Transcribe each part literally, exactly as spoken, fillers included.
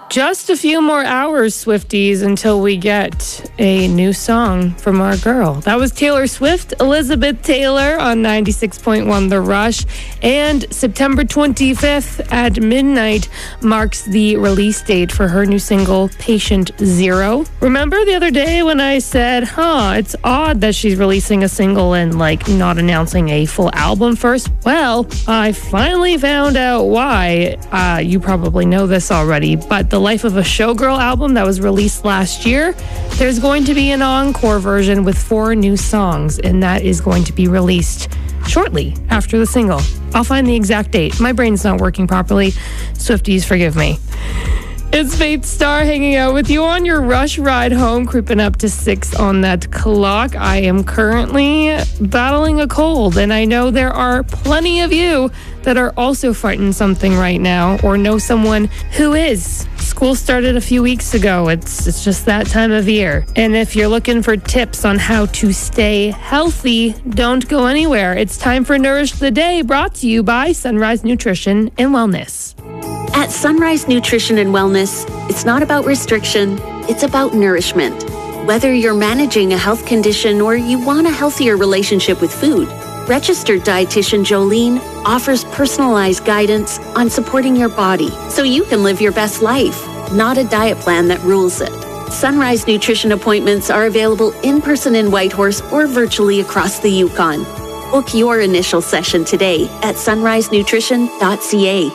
Just a few more hours, Swifties, until we get a new song from our girl. That was Taylor Swift, Elizabeth Taylor on ninety-six point one The Rush. And September twenty-fifth at midnight marks the release date for her new single, Patient Zero. Remember the other day when I said, huh, it's odd that she's releasing a single and, like, not announcing a full album first? Well, I finally found out why. Uh, you probably know this already, but the Life of a Showgirl album that was released last year, there's going to be an encore version with four new songs, and that is going to be released shortly after the single. I'll find the exact date. My brain's not working properly. Swifties, forgive me. It's Faith Star hanging out with you on your Rush ride home, creeping up to six on that clock. I am currently battling a cold, and I know there are plenty of you that are also fighting something right now or know someone who is. School started a few weeks ago. It's it's just that time of year. And if you're looking for tips on how to stay healthy, don't go anywhere. It's time for Nourish the Day, brought to you by Sunrise Nutrition and Wellness. At Sunrise Nutrition and Wellness, it's not about restriction, it's about nourishment. Whether you're managing a health condition or you want a healthier relationship with food, registered dietitian Jolene offers personalized guidance on supporting your body so you can live your best life, not a diet plan that rules it. Sunrise Nutrition appointments are available in person in Whitehorse or virtually across the Yukon. Book your initial session today at sunrise nutrition dot c a.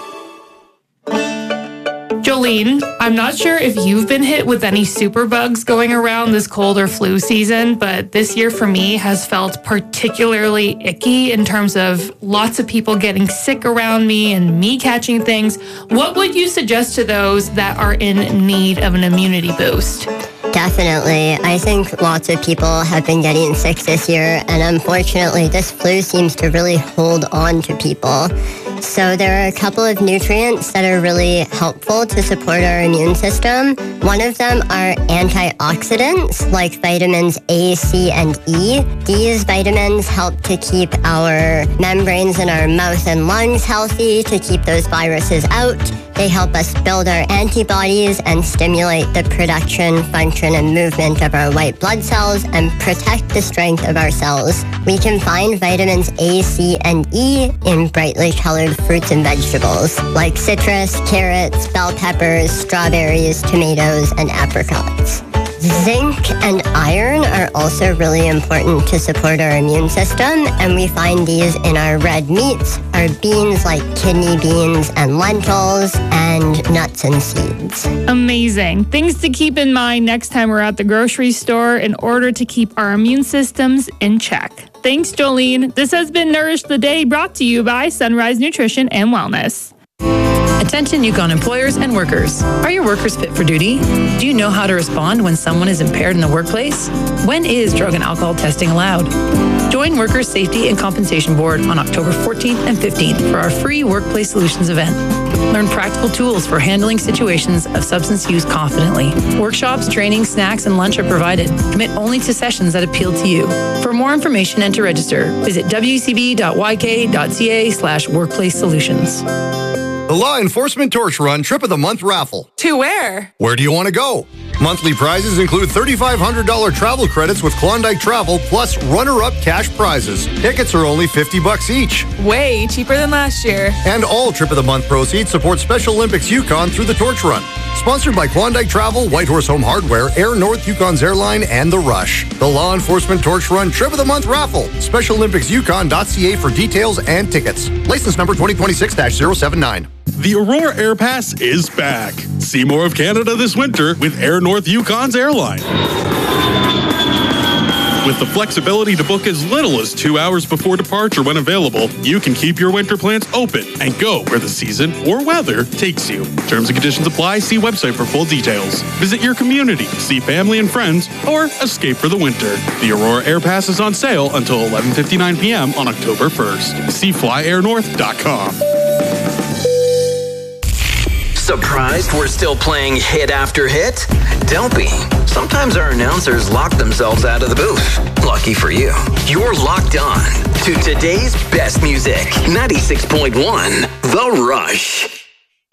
Jolene, I'm not sure if you've been hit with any superbugs going around this cold or flu season, but this year for me has felt particularly icky in terms of lots of people getting sick around me and me catching things. What would you suggest to those that are in need of an immunity boost? Definitely. I think lots of people have been getting sick this year, and unfortunately, this flu seems to really hold on to people. So there are a couple of nutrients that are really helpful to support our immune system. One of them are antioxidants like vitamins A, C, and E. These vitamins help to keep our membranes in our mouth and lungs healthy, to keep those viruses out. They help us build our antibodies and stimulate the production, function, and movement of our white blood cells and protect the strength of our cells. We can find vitamins A, C, and E in brightly colored fruits and vegetables like citrus, carrots, bell peppers, strawberries, tomatoes, and apricots. Zinc and iron are also really important to support our immune system, and we find these in our red meats, our beans like kidney beans and lentils, and nuts and seeds. Amazing. Things to keep in mind next time we're at the grocery store in order to keep our immune systems in check. Thanks, Jolene. This has been Nourish the Day, brought to you by Sunrise Nutrition and Wellness. Attention Yukon employers and workers. Are your workers fit for duty? Do you know how to respond when someone is impaired in the workplace? When is drug and alcohol testing allowed? Join Workers' Safety and Compensation Board on October fourteenth and fifteenth for our free Workplace Solutions event. Learn practical tools for handling situations of substance use confidently. Workshops, training, snacks, and lunch are provided. Commit only to sessions that appeal to you. For more information and to register, visit w c b dot y k dot c a slash workplace solutions. The Law Enforcement Torch Run Trip of the Month raffle. To where? Where do you want to go? Monthly prizes include three thousand five hundred dollars travel credits with Klondike Travel, plus runner-up cash prizes. Tickets are only fifty bucks each. Way cheaper than last year. And all Trip of the Month proceeds support Special Olympics Yukon through the Torch Run. Sponsored by Klondike Travel, Whitehorse Home Hardware, Air North Yukon's Airline, and The Rush. The Law Enforcement Torch Run Trip of the Month raffle. Special Olympics Yukon dot c a for details and tickets. License number twenty twenty-six dash zero seven nine. The Aurora Air Pass is back. See more of Canada this winter with Air North Yukon's Airline. With the flexibility to book as little as two hours before departure when available, you can keep your winter plans open and go where the season or weather takes you. Terms and conditions apply. See website for full details. Visit your community, see family and friends, or escape for the winter. The Aurora Air Pass is on sale until eleven fifty-nine p.m. on October first. See fly air north dot com. Surprised we're still playing hit after hit? Don't be. Sometimes our announcers lock themselves out of the booth. Lucky for you, you're locked on to today's best music. ninety-six point one The Rush.